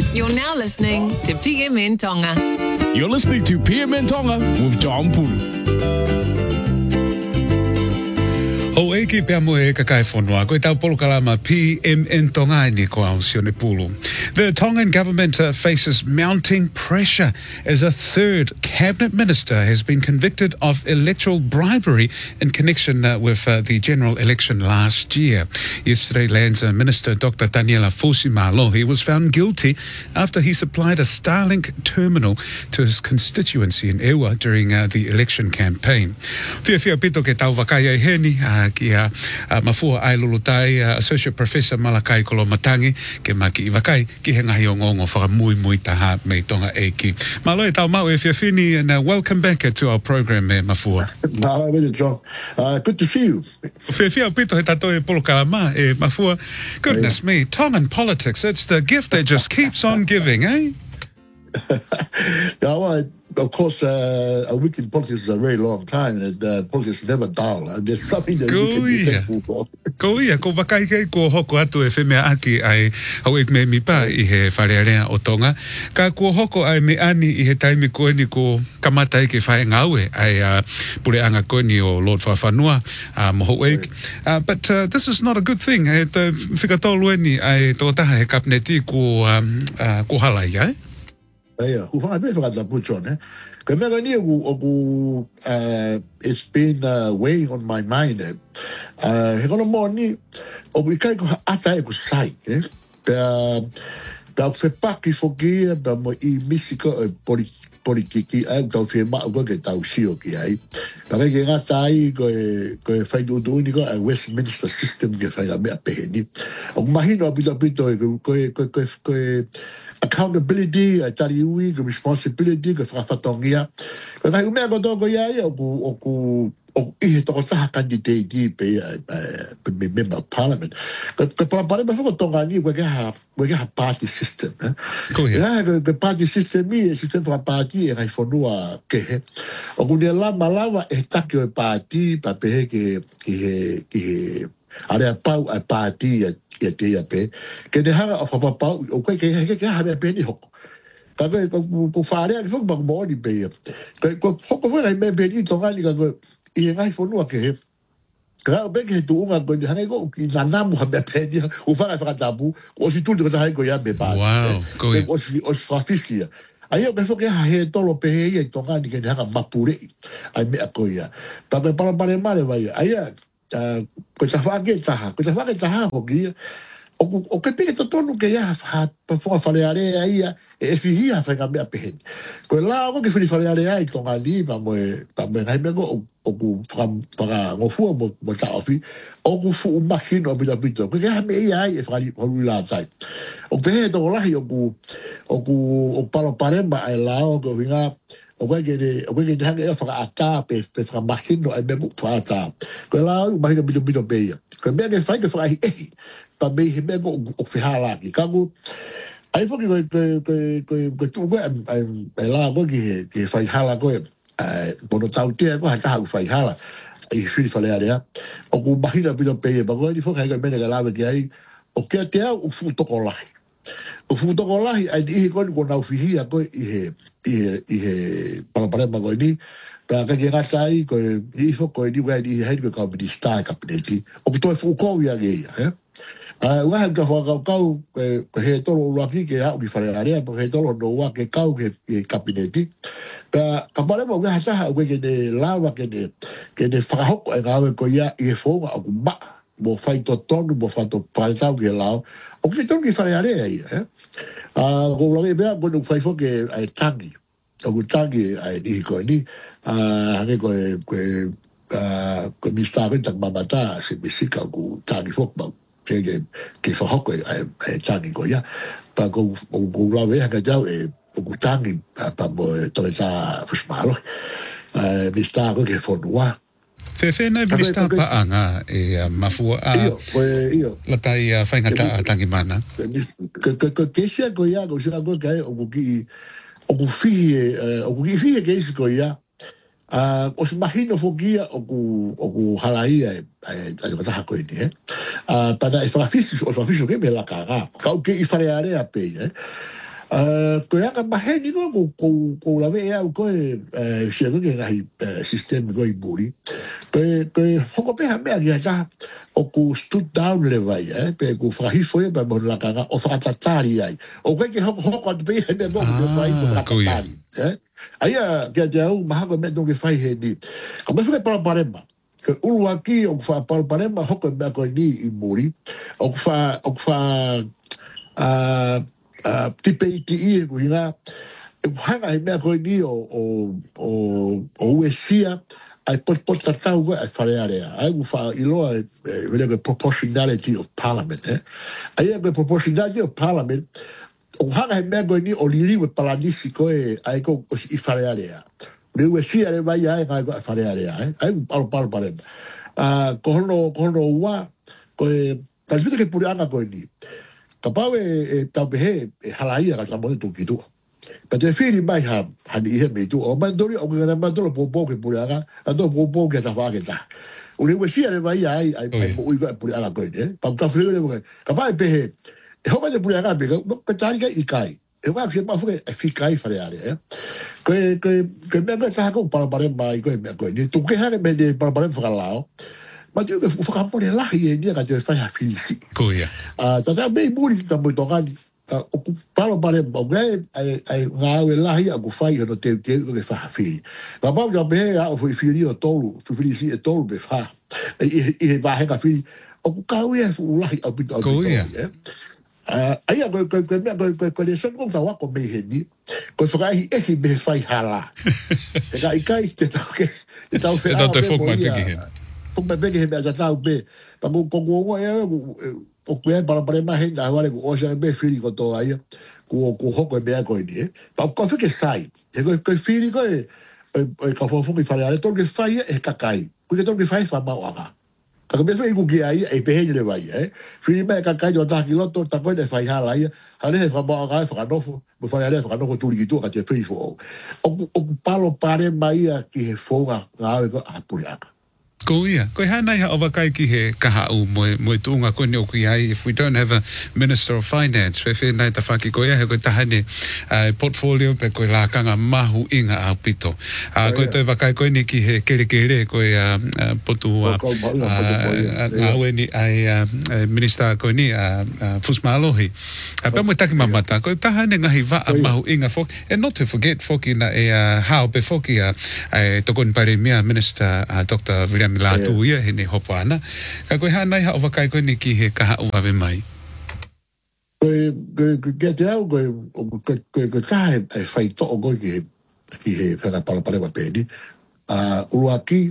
You're now listening to PMN Tonga. You're listening to PMN Tonga with John Pulu. O eki pea mo e kakai whanua, koe tau polo kalama PMN Tonga ni ko au sione pulu. The Tongan government faces mounting pressure as a third cabinet minister has been convicted of electoral bribery in connection with the general election last year. Yesterday, Lands Minister Dr. Daniela Fosimalohi was found guilty after he supplied a Starlink terminal to his constituency in Ewa during the election campaign. Whiawhia pito ke tau wakai ai heni, kia mafua ai lulutai Associate Professor Malakai Kolomatangi ke maki i wakai ki he ngahi o ngongo whakamui taha me tonga eki. Malo e tau mau e whiawhini and welcome back to our program mafua. Mahalo really, John. Good to see you. Whiawhia pito he tato e polo kalama e mafua. Goodness me, Tongan politics, it's the gift that just keeps on giving, eh? Yeah, well, of course, a week in politics is a very long time, and politics is never dull. There's something that we can be thankful for. Ko ia, ko wakai kei ko hoko atu e whemea aki ai hau ek me mipa i he wharearea o Tonga. Ka ko hoko ai me ani i he taimi koe ni ko kamata ke whae ngaue ai pure anga koe ni o Lord Whawhanua moho ek. But this is not a good thing. E te whikatolu ni ai tō taha he kapneti ko halai, eh? Yeah, it's been weighing on my mind. He got a morning, or we can't go at I could say, eh? The Paki for gear, but my mystical politiki, I don't feel my work at Taushioki. But I get I go find a Westminster system, get a penny. Of Mahino, bit accountability, I tell you, the responsibility, the Frafatongia. But I remember Dogo Yaya or candidate member of parliament. But the parliament for Tongani, we have party system. The party system is a system for a party, and I for no ke. Ogunela Malawa, a takio party, Papeke, are pau a party at Yape. Can they have a pau, okay, have a penny hook. Go far, I look back more in Bay. Go I may be Tongani go. I for no ke. Ka beke tu nga go hang go na namu ha be pe ni u fa fa tabu o si tu de ha go ya be ba. Wow, go. O fa fisia. Ai be fo ke ha he tolo pe e tonga ni ke ha mapure. Ai me akoia. Ta be para male vai. Ai ko ta fa ke ta ho ki. O ke pe to tonu ke ya fa fo fa le are ai e fia fa ka be pe. Ko la go ke fi fa le are ai tonga ni ba mo ai me go o ku para ngofu mo ta ofi o ku fu machine o bila bito ko ga me ai e fali o la sai o be do la o palo paremba ai la o go vinga o ke hanga e fa ata pe fra machine o be ku fa ta ko la o machine bito be ko me ke fa ai pa me he me go o fi hala ki ka go ai fo ko tu go ai la go ki fa hala go bono tau te ko ha ka fai hala i fili fale area o ku mahina bino pe ba go ni fo ka ga mena ga lave ki ai o ke te o fu to ko lahi ai di ko na ufihi ko i he para ba go ni pa ka ga sai ko i fo ko ni wa di he ko minister kabineti o to fu ko ya ge wa ga ho ka he to lo ki ke ha u fale area po he to lo no wa ke ka ke kabineti pa kapare mo ga ta we ke de lava ke de fraho ga ko ya e fo ga ku ba mo fai to tonu mo fa to palta ke lao o ke to ki fare ale ai go lo ke ba go no fai fo ke ai tangi o ku tangi ai di ko ni ane ko mi sta ta babata se mi sika ku tangi fo ba ke fa ho ko ai tangi ko ya pa go la ve ga ja o kutangi pa mo to ta fusmalo mi sta ko ke fonua Whewhena minista pa anga e mafua a la tai whaingata a tangi mana. Ke sia ko ia ko sia ko kai o ku fihe ke isi ko ia o se mahino fogia o ku halaia e kata hako ini pada e whakafisi o whakafisi o ke me la kaga kau ke i wharearea pe ko anga mahe ni ko la ve au ko se ko ke ngai system ko I buri ko hoko pe ha me ya ja o ku stood down le vai pe ku frahi foi pa mo la kanga o fatatari ai o ke hoko pe he me mo ko vai ko fatatari aia ke te au maha ko me don ke fai he ni ko me foi para parema ke ulu aki o fa para parema hoko me ko ni I buri o fa tipe ki I ko ina hanga I mea koe ni o uesia ai pot tatau koe ai wharearea. Ai u wha iloa vele koe proportionality of parliament. Ai koe proportionality of parliament o hanga I mea koe ni o liriwe palanisi koe ai koe I wharearea. Le uesia le vai ai koe ai wharearea. Ai u palo parema. Kohono ua koe kalifita ke puri anga koe ni. Ka pau tau pehe halaia ka tamone tuki tua. Ka te whiri mai hani ihe me tu. O mandori o ngana mandoro popo ke puri anga. Ando popo ke ta whaketa. O le wesia le vai ai mo uiga puri anga koe ne. Pau ta whiri le koe. Ka pau pehe. E homa te puri anga peka. Ka tari ka ikai. E wak se mafuke e whikai whare are. Koe mea koe taha kou parapare mai koe mea koe. Ni tuke hane me ne parapare whakalao. Ma te whakamore lahi e nia ka te whai ha whirisi. Koia. Tata mei muri ki ka moi tongani. O ku palo pare o ngai ai ngā aue lahi a ku whai hano te ke wha whiri. Ka pau ka mehe a o whiri o tolu. Whiri si e tolu me wha. I he wahenga whiri. O ku kaui e fu lahi au pito au pito. Koia. Aia koe le son kong tawa ko me he ni. Koe whakaihi ehi me whai hala. E ka ikai te tau ke. Te tau Te tau te whok mai piki hen. Fok me peke he mea tatau pe. Pa kongo e o kue para mahe na wale ko osa me whiri ko tō aia. Ko hoko e mea koe ni. Pa ko whike sai. E koe whiri koe e ka whafongi whare ale. Tō ke whai e kakai. Koe ke tō ke whai whamau anga. Ka me whai kuki ai e pehe le vai. Whiri mea kakai o taki loto ta koe ne whai hala ia. Hale he whamau anga e whakanofo. Me whai ale whakanofo tūri ki tua ka te whiri fo. O palo pare mai a ki he whonga ngā awe ko a puri anga. Koia. Koe hanai ha o wakai ki he kaha u moe tūnga koe ne o kui ai. If we don't have a Minister of Finance, fe nai ta whaki koe he koe tahane portfolio pe koe lākanga mahu inga au pito. Koe toi wakai koe ni ki he kere koe potu aue ni ai Minister koe ni Fusma Alohi. Pea moe taki mamata. Koe tahane ngahi waa mahu inga foki. And not to forget foki na hao pe foki tokon pare mea Minister Dr. William Latu ia he ne hopo ana. Ka koe hanai ha o wakai koe ni ki he kaha u awe mai. Koe te au koe tahe e whai to'o koe ki he whaka palapare wa pēni. Uruaki,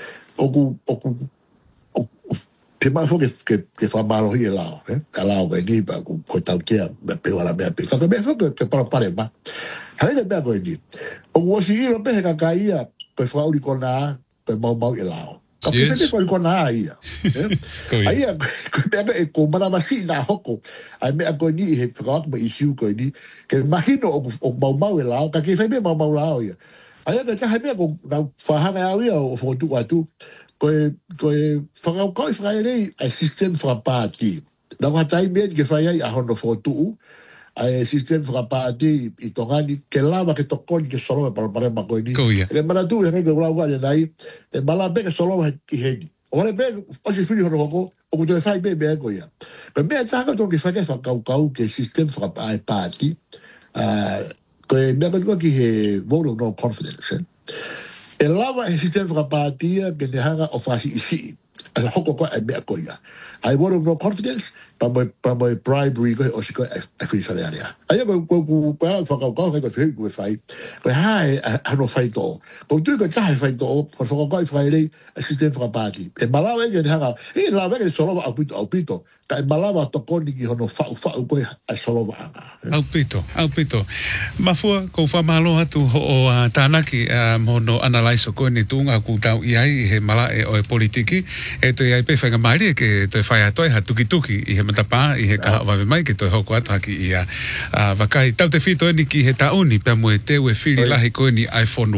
te mai fo ke whamalohi e lao. Ka lao koe ni, koe tau tea, pe wala mea pe. Ka koe mea fo ke palapare ma. Haere mea koe ni. Oku osi iro pe he kakaia, koe whauri kona koe mau e lao. Ka koe whete koe kona ia. Aia, koe mea e ko maramasi nā hoko. Ai mea koe ni he whakawaka ma isiu koe ni. Ke mahino o mau e lao, ka ke whai mea mau lao ia. Aia, ka taha mea ko ngā whahanga au ia o whotu atu. Koe whakau whakaerei ai system whakapāti. Nā whatai mea ke whai ai a hono whotu. Ai system whakapāti I tongani ke lawa ke tokoni ke soloa palapare ma koe ni. Ke manatu e hei ke ulau gane nai. E mala pe ke soloa ki heni. O hane pe o se whiri hono hoko o kuto e whai pe mea koe ia. Ke mea taka tō ke whake whakau ke system whakapāti. Koe mea koe ki he vote of no confidence. E lawa e system whakapātia ke ne hanga o whasi isi. A hoko koe e mea koe ia. Ai vote of no confidence, pa moi bribery koe o si koe e whiri whare area. Aia koe pēa whakau hei koe whiri koe whai. Koe hae hano whai tō. Koe tui koe tahe whai tō, koe whakau whai rei a system whakapāti. E malawa e ni hanga, e lawa e solowa au pito. Ka e malawa tokoni ki hono whau koe a solowa anga. Au pito. Mafua, kou whamalo atu ho o tānaki mono analaiso koe ni tūnga ku tau iai he mala e o e politiki. E toi ai pe whainga maari ke toi whai atoe ha tuki I he matapa I he kaha wawe mai ke toi hoko atu haki ia wakai tau te whito ni ki he tauni pia mo te we whiri lahi koe ni iPhone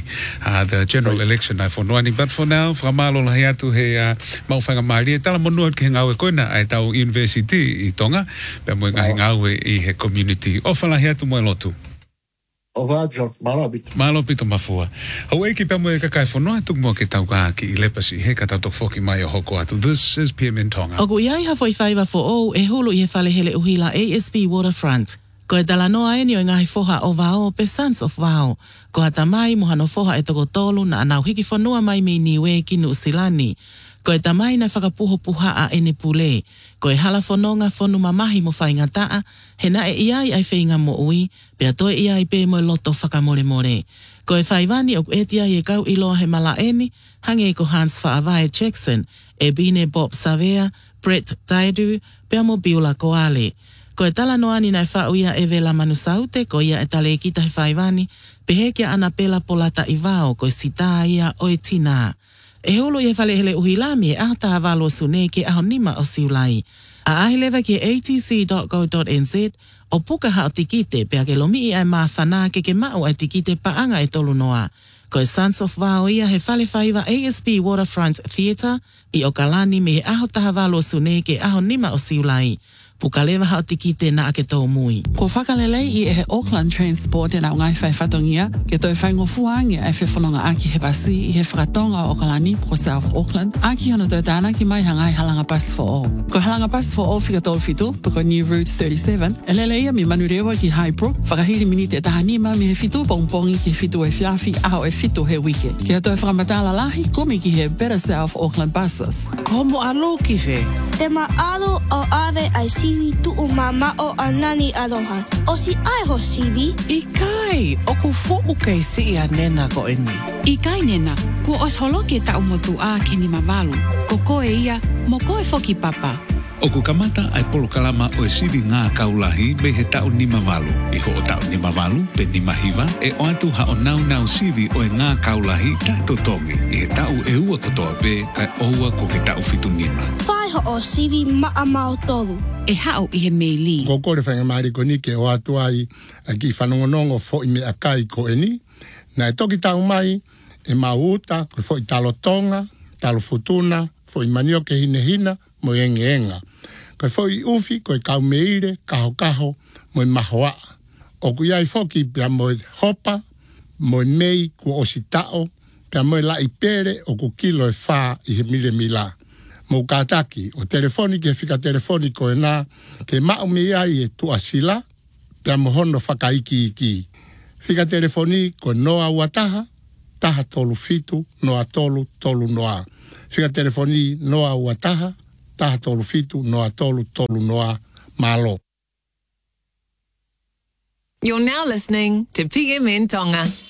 1 the general election iPhone 1 but for now whamalo lahi atu he mauwhanga maari e tala monua ki he ngau e koe na ai tau university I Tonga pia mo ngahi ngau e I he community o whalahi atu mo e lotu O vātua, malopito. Malopito mafua. Hau eiki pia mo e kakai whanua tuk mo ke tau ka ki I lepasi he ka tau tok whoki mai o hoko atu. This is PMN Tonga. Oku iai hafo I whaiwa fo o e hulu I he whale hele uhila ASB Waterfront. Ko e dala noa e ni o ngahi foha o vao pe Sons of Vao. Ko hata mai mohano foha e toko tolu na anau hiki whanua mai me niwe ki nu usilani. Ko e tamai na whakapuho puha a ene pule. Ko e hala whanonga whanu mamahi mo whainga taa, he na e iai ai whainga mo ui, pia toi iai pe mo loto whakamore more. Ko e whaiwani o etia e kau iloa he mala eni, hange ko Hans Whaavae Jackson, e bine Bob Savea, Brett Daidu, pia mo biula koale. Ko e tala noani nai whauia e vela manusaute, ko ia e tale e kita he whaiwani, pehekia ana pela polata I vao, ko e sita ia o e tina. E holo I whale hele uhilami e ahata havalo sune ke aho nima o siulai. A ahilewa ki atc.go.nz o puka hao tikite pia ke lomi I ai maa whana ke mau ai tikite paanga e tolu noa. Ko e Sons of Vao ia he whale whaiva ASB Waterfront Theatre I o kalani me he aho tahavalo sune ke aho nima o siulai. Pukalewa hao tikite na ake tau mui. Ko whakalelei I he Auckland Transport e nau ngai whai whatongia, ke toi whaingofuangia e whewhanonga aki he basi I he whakatonga o Kalani po South Auckland, aki hono toi tāna ki mai hangai halanga bus for all. Ko halanga bus for all whika tolu fitu, puko New Route 37, e lele ia mi manurewa ki Highbrook, whakahiri minite tahanima mi he fitu pongpongi ki he fitu e whiawhi aho e fitu he wike. Ke toi whakamatala lahi, komi ki he Better South Auckland buses. Komo alo ki whe? Te maaro o ave ai siwi tuu mama o anani aloha. O si ai ho siwi? I kai, oku fo'u kei si a nena ko eni. I kai nena, kua os holoke tau motu a ke ni mamalu. Ko koe ia, mo koe foki papa. Oku kamata ai polo kalama o e sivi ngā kaulahi be he tau nima walu. I ho o tau nima walu be nima hiva e o atu ha o nau sivi o e ngā kaulahi tato tongi. I he tau e ua katoa be kai oua ko ke tau fitu nima. Whai ho o sivi maa mao tolu. E hao I he meili. Ko kore whainga maari ko ni ke o atu ai ki whanongonongo fo I me akai ko eni. Na e toki tau mai e mauta ko fo I talo tonga, talo futuna, fo I manio ke hina mo enga. Ko fo I ufi ko kau meire, kaho mo mahoa. O ku iai foki pia mo hopa, mo mei ku ositao, pia mo la ipere o ku kilo e wha I he mile mila. Mo kātaki, o telefoni ke whika telefoni ko e nā, ke mau me ai e tu asila, pia mo hono whakaiki iki. Whika telefoni ko noa uataha, taha tolu fitu, noa tolu, tolu noa. Whika telefoni noa uataha, taha tolu fitu, noa tolu, tolu noa, malo. You're now listening to PMN Tonga.